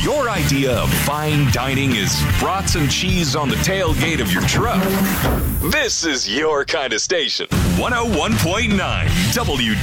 your idea of fine dining is brats and cheese on the tailgate of your truck, this is your kind of station. 101.9 W